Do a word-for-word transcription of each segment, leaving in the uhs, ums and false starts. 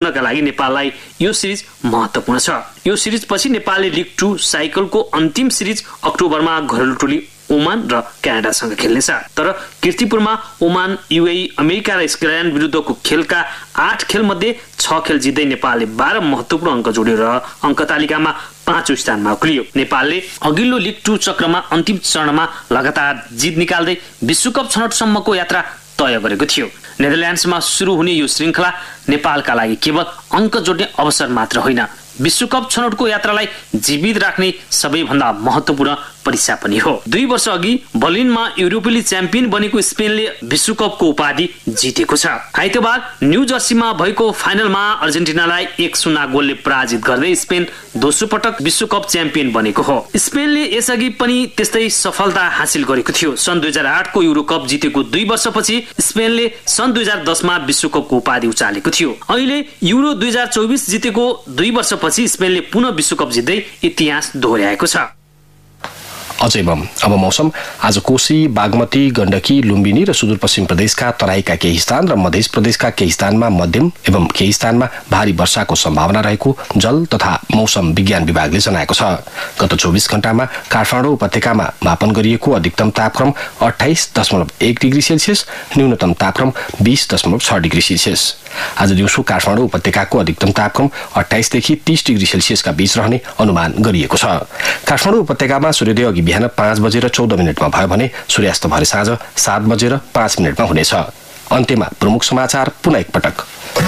जित्नका लागि नेपाललाई यो सिरिज महत्त्वपूर्ण छ। यो सिरिज पछि नेपालले लिग टू साइकलको अन्तिम सिरिज अक्टोबरमा घरेलु टोली ओमान र क्यानाडासँग खेल्नेछ। तर कीर्तिपुरमा ओमान, युएई, अमेरिका र स्कटल्यान्ड विरुद्धको खेलका आठ खेल मध्ये छ खेल जित्दै नेपालले बाह्र महत्त्वपूर्ण अङ्क जोडेर अङ्क तालिकामा पाँचौं स्थानमा उक्लियो। नेपालले अघिल्लो लिग टू चक्रमा अन्तिम चरणमा लगातार जित निकाल्दै विश्वकप छनौटसम्मको यात्रा तय गरेको थियो। नेदरल्यान्ड्समा सुरु हुने यो श्रृङ्खला नेपालका लागि केवल अङ्क जोड्ने अवसर मात्र होइन, विश्वकप छनौटको यात्रालाई जीवित राख्ने सबैभन्दा महत्त्वपूर्ण परीक्षा पनि हो। दुई वर्ष अघि बर्लिनमा युरोपेली च्याम्पियन बनेको स्पेनले विश्वकपको उपाधि जितेको छ। आइतबार न्यू जर्सीमा भएको फाइनलमा अर्जेन्टिनालाई एक शून्य गोलले पराजित गर्दै स्पेन दोस्रो पटक विश्वकप च्याम्पियन बनेको हो। स्पेनले यसअघि पनि त्यस्तै सफलता हासिल गरेको थियो। सन् दुई हजार आठको युरो कप जितेको दुई वर्षपछि स्पेनले सन् दुई हजार दसमा विश्वकपको उपाधि उचालेको थियो। अहिले युरो दुई हजार चौबिस जितेको दुई वर्षपछि स्पेनले पुनः विश्वकप जित्दै इतिहास दोहोर्याएको छ। अझै बम अब मौसम। आज कोशी, बागमती, गण्डकी, लुम्बिनी र सुदूरपश्चिम प्रदेशका तराईका केही स्थान र मध्य प्रदेशका केही स्थानमा मध्यम एवं केही स्थानमा भारी वर्षाको सम्भावना रहेको जल तथा मौसम विज्ञान विभागले जनाएको छ। गत चौबिस घण्टामा काठमाडौँ उपत्यकामा मापन गरिएको अधिकतम तापक्रम अठाइस दशमलव एक डिग्री सेल्सियस, न्यूनतम तापक्रम बीस दशमलव छ डिग्री सेल्सियस। आज दिउँसो काठमाडौँ उपत्यकाको अधिकतम तापक्रम अठाइसदेखि तीस डिग्री सेल्सियसका बीच रहने अनुमान गरिएको छ। काठमाडौँ उपत्यकामा सूर्योदय अघि बिहान पाँच बजेर चौध मिनटमा भयो भने सूर्यास्त भरे साँझ सात बजेर पाँच मिनटमा हुनेछ। अन्त्यमा प्रमुख समाचार पुनः एकपटक।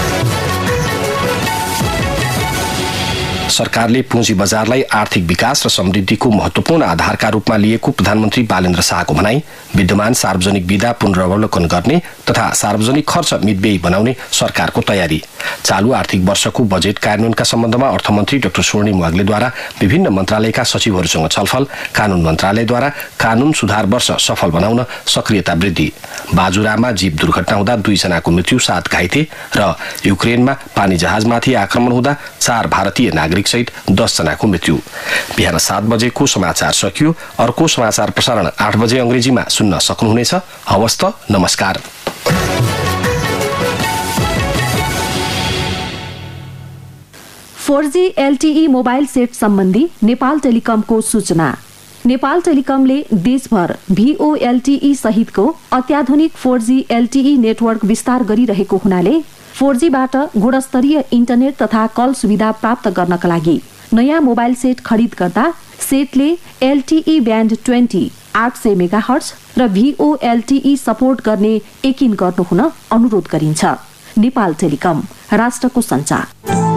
सरकारले पुँजी बजारलाई आर्थिक विकास र समृद्धिको महत्त्वपूर्ण आधारका रूपमा लिएको प्रधानमन्त्री बालेन्द्र शाहको भनाई। विद्यमान सार्वजनिक विधा पुनरावलोकन गर्ने तथा सार्वजनिक खर्च मितव्ययी बनाउने सरकारको तयारी। चालू आर्थिक वर्षको बजेट कार्यान्वयनका सम्बन्धमा अर्थमन्त्री डाक्टर स्वर्णिम वाग्लेद्वारा विभिन्न मन्त्रालयका सचिवहरूसँग छलफल। कानून मन्त्रालयद्वारा कानून सुधार वर्ष सफल बनाउन सक्रियता वृद्धि। बाजुरामा जीप दुर्घटना हुँदा दुईजनाको मृत्यु, सात घाइते र युक्रेनमा पानी जहाजमाथि आक्रमण हुँदा चार भारतीय नागरिक सहित दस जनाको मृत्यु। बिहान सात बजेको समाचार सकियो। अर्को समाचार प्रसारण आठ बजे अंग्रेजीमा सुन्न सक्नुहुनेछ। हवस् त, नमस्कार। Four G LTE mobile set सम्बन्धी नेपाल टेलिकमको सूचना। नेपाल टेलिकमले देशभर भीओएलटीई सहितको अत्याधुनिक फोर जी एलटीई नेटवर्क विस्तार गरिरहेको हुनाले फोर जी बाट गुणस्तरीय इन्टरनेट तथा कल सुविधा प्राप्त गर्नका लागि नयाँ मोबाइल सेट खरिद गर्दा सेटले एलटीई ब्यान्ड ट्वेन्टी आठ सय मेगाहर्ज र भीओएलटीई सपोर्ट गर्ने यकिन गर्नुहुन अनुरोध गरिन्छ। नेपाल टेलिकम, राष्ट्रको सञ्चार।